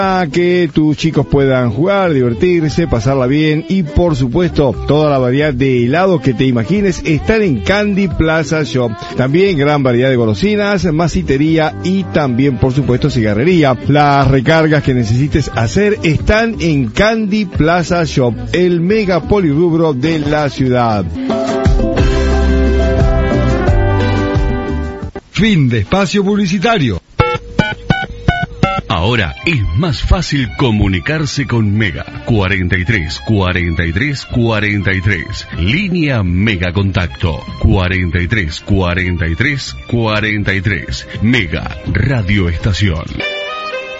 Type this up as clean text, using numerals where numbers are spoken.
a que tus chicos puedan jugar, divertirse, pasarla bien y por supuesto toda la variedad de helados que te imagines están en Candy Plaza Shop. También gran variedad de golosinas, masitería y también por supuesto cigarrería. Las recargas que necesites hacer están en Candy Plaza Shop, el mega polirrubro de la ciudad. Fin de espacio publicitario. Ahora es más fácil comunicarse con Mega. 43 43 43. Línea Mega Contacto. 43 43 43. Mega Radio Estación.